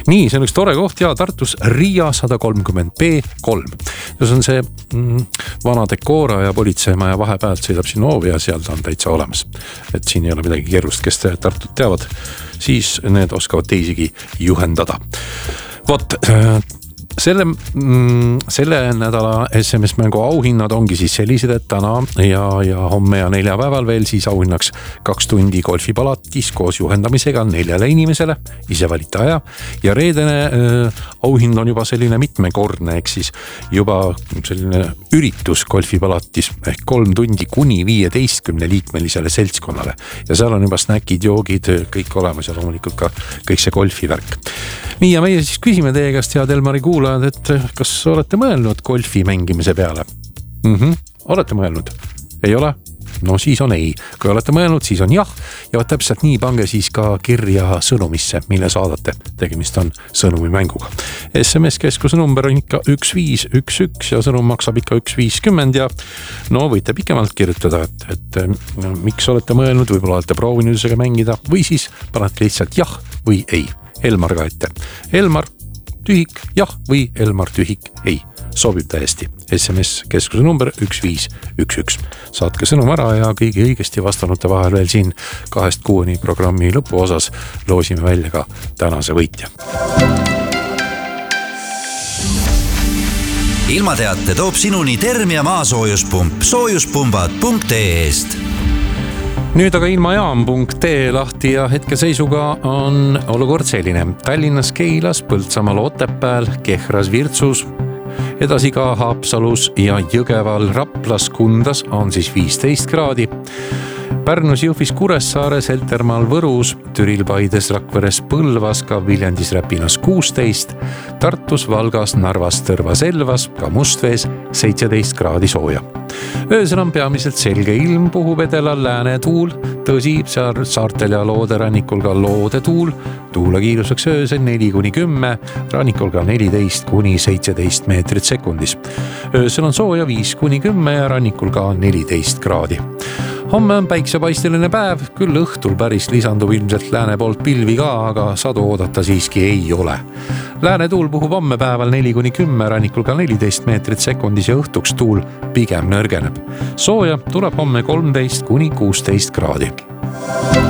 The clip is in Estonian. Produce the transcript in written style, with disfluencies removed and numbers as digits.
Nii, see on üks tore koht ja Tartus Riia 130B3. See on see vana Decora ja politseimaja vahepealt sõidab siin hoovi ja seal ta on täitsa olemas. Et siin ei ole midagi keerust, kes Tartut teavad, siis need oskavad teisigi juhendada. Vot, selle nädala SMS-mängu auhinnad ongi siis sellised, et täna ja homme ja neljapäeval veel siis auhinnaks 2 tundi golfipalatis koos juhendamisega 4 inimesele, ise valite aja ja reedene auhind on juba selline mitmekordne, ehk siis juba selline üritus golfipalatis ehk 3 tundi kuni 15 liikmelisele seltskonnale ja seal on juba snäkid, joogid, kõik olemas ja loomulikult ka kõik see golfivärk. Nii ja meie siis küsime teie käest, head Elmari kuulajad, et kas olete mõelnud golfi mängimise peale? Olete mõelnud? Ei ole? No siis on ei. Kui olete mõelnud, siis on jah. Ja täpselt nii pange siis ka kirja sõnumisse, mille saadate. Tegemist on sõnumimänguga. SMS-keskuse number on ikka 1511 ja sõnum maksab ikka 1.50 ja no võite pikemalt kirjutada, et miks olete mõelnud, võib-olla olete proovinud isegi mängida või siis panete lihtsalt jah või ei. Elmar ka ette. Elmar tühik jah või Elmar tühik ei. Sobib täiesti. SMS keskuse number 1511. Saatke sõnum ära ja kõigi õigesti vastanute vahel veel siin 2-6 programmi lõpu osas loosime välja ka tänase võitja. Ilmateate toob sinuni Termia maasoojuspump soojuspumbad.ee-st. Nüüd aga ilmajaam.ee lahti ja hetkeseisuga on olukord selline. Tallinnas Keilas, Põltsamaal Otepääl, Kehras Virtsus, edasi ka Haapsalus ja Jõgeval Raplas Kundas on siis 15 kraadi. Pärnus, Jõhvis, Kuressaares, Heltermaal, Võrus, Türil, Paides, Rakveres, Põlvas, ka Viljandis, Räpinas 16, Tartus, Valgas, Narvas, Tõrvas, Elvas, ka Mustvees 17 kraadi sooja. Öösel on peamiselt selge ilm, puhub edelal lääne tuul, tõsi, saartel ja looderannikul ka loode tuul, tuule kiiruseks öösel 4-10, rannikul ka 14-17 meetrit sekundis. Öösel on sooja 5-10 ja rannikul ka 14 kraadi. Homme on päiksepaisteline päev, küll õhtul päris lisandub ilmselt lääne poolt pilvi ka, aga sadu oodata siiski ei ole. Lääne tuul puhub homme päeval 4-10, rannikul ka 14 meetrit sekundis ja õhtuks tuul pigem nõrgeneb. Sooja tuleb homme 13-16 kraadi.